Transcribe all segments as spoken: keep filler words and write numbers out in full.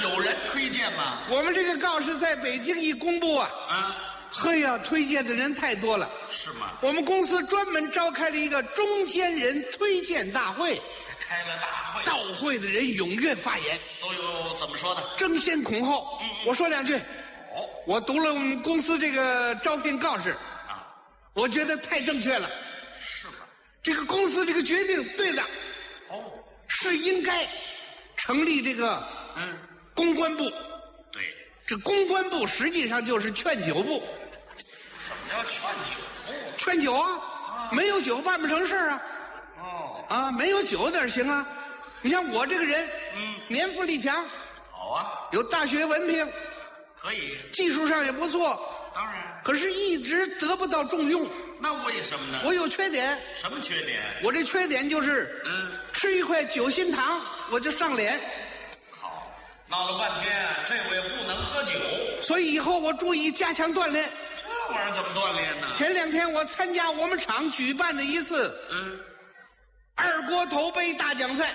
有人推荐吗？ 我们这个告示在北京一公布啊， 啊， 嘿呀，推荐的人太多了。 是吗？ 我们公司专门召开了一个中间人推荐大会， 开了大会， 到会的人踊跃发言， 都有怎么说的？ 争先恐后。 嗯嗯我说两句。 哦， 我读了我们公司这个招聘告示， 啊， 我觉得太正确了。 是吗？ 这个公司这个决定对的， 哦， 是应该成立这个嗯， 公关部。 对， 这公关部实际上就是劝酒部， 怎么叫劝酒？ 劝酒啊，没有酒办不成事儿啊。 哦， 啊，没有酒哪行啊？你像我这个人， 嗯， 年富力强， 好啊， 有大学文凭， 可以， 技术上也不错， 当然。 可是一直得不到重用。 那为什么呢？ 我有缺点， 什么缺点？ 我这缺点就是， 嗯， 吃一块酒心糖我就上脸， 好，闹了半天，这位不能喝酒， 所以以后我注意加强锻炼。 这玩意儿怎么锻炼呢？ 前两天我参加我们厂举办的一次嗯， 二锅头杯大奖赛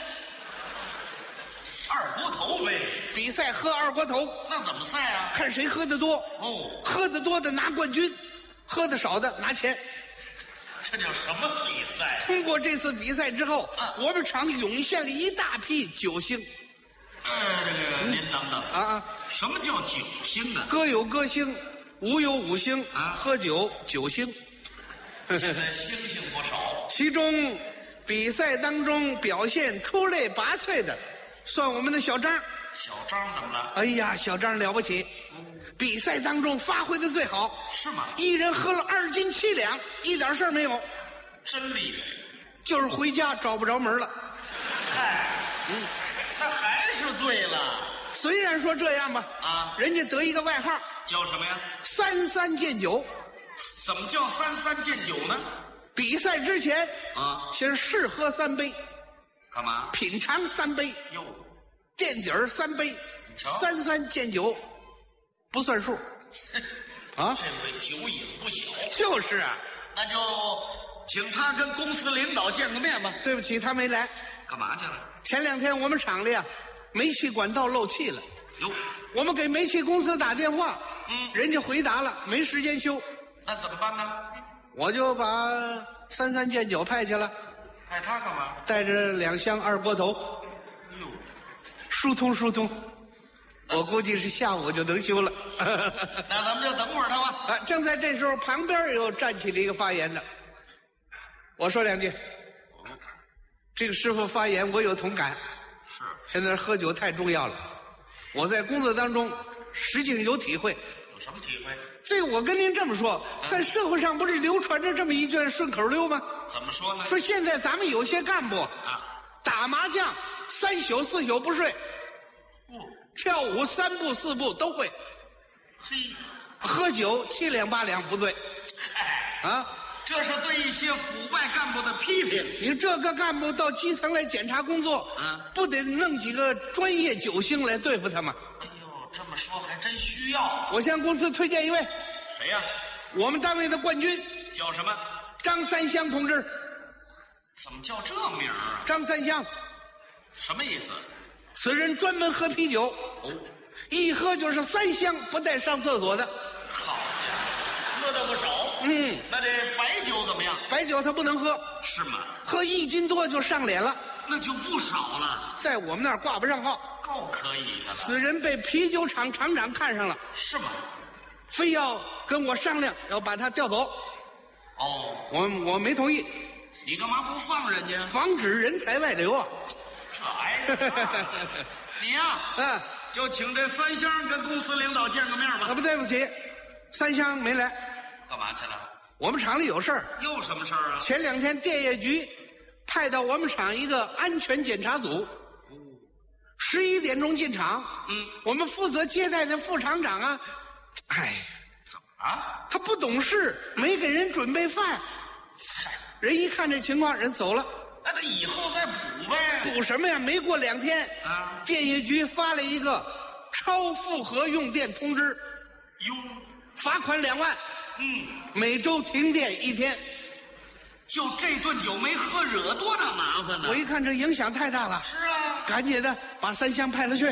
二锅头呗， 比赛，喝二锅头， 那怎么赛啊？ 看谁喝得多， 哦， 喝得多的拿冠军，喝得少的拿钱。 这叫什么比赛？ 通过这次比赛之后， 啊我们厂涌现了一大批酒星呃，这个您等等， 啊啊， 什么叫酒星呢？ 歌有歌星，舞有舞星啊喝酒酒星。 现在星星不少。 其中比赛当中表现出类拔萃的，算我们的小张。 小张怎么了？ 哎呀，小张了不起，比赛当中发挥的最好， 是吗？ 一人喝了二斤七两，一点事儿没有， 真厉害。 就是回家找不着门了。 嗨， 嗯， 那还是醉了虽然说这样吧， 啊？ 人家得一个外号叫什么呀？ 三三见酒。 怎么叫三三见酒呢？ 比赛之前啊， 先试喝三杯， 干嘛？ 品尝三杯， 哟， 垫底儿三杯， 瞧三三见酒，不算数啊！ 这位酒瘾不小。 就是啊， 那就请他跟公司领导见个面吧。 对不起，他没来。 干嘛去了？ 前两天我们厂里啊，煤气管道漏气了， 哟， 我们给煤气公司打电话， 嗯人家回答了没时间修， 那怎么办呢？ 我就把三三见酒派去了， 派他干嘛？ 带着两箱二锅头， 哟， 疏通疏通。我估计是下午就能修了。 那咱们就等会儿他吧。 啊，正在这时候，旁边又站起了一个发言的。我说两句。这个师傅发言，我有同感。 是， 现在喝酒太重要了，我在工作当中实际上有体会。 有什么体会？ 这我跟您这么说，在社会上不是流传着这么一句顺口溜吗？ 怎么说呢？ 说现在咱们有些干部啊， 打麻将三宿四宿不睡， 不， 跳舞三步四步都会， 嘿， 喝酒七两八两不醉嗨， 啊！ 这是对一些腐败干部的批评。 你这个干部到基层来检查工作， 嗯不得弄几个专业酒星来对付他吗？ 哎呦，这么说还真需要。 我向公司推荐一位， 谁呀、 我们单位的冠军叫什么？ 张三香同志。 怎么叫这名儿啊？ 张三香， 什么意思？ 此人专门喝啤酒， 哦， 一喝就是三箱，不带上厕所的。 好家伙，喝的不少。 嗯， 那这白酒怎么样？ 白酒他不能喝， 是吗？ 喝一斤多就上脸了， 那就不少了， 在我们那儿挂不上号。 够可以的了。 此人被啤酒厂厂长看上了， 是吗？ 非要跟我商量要把他调走， 哦， 我我没同意， 你干嘛不放人家？ 防止人才外流啊。 这挨着骂你呀、 啊， 就请这三香跟公司领导见个面吧。 啊不对不起，三香没来， 干嘛去了？ 我们厂里有事儿。 又什么事儿啊？ 前两天电业局派到我们厂一个安全检查组，十一点钟进厂。 嗯， 我们负责接待的副厂长啊，哎， 怎么了？ 他不懂事，没给人准备饭。 嗨， 人一看这情况，人走了。 那他以后再补呗。 补什么呀？没过两天， 啊， 电业局发了一个超负荷用电通知， 哟， 罚款两万， 嗯， 每周停电一天。 就这顿酒没喝，惹多大麻烦呢？ 我一看这影响太大了， 是啊， 赶紧的把三香派了去。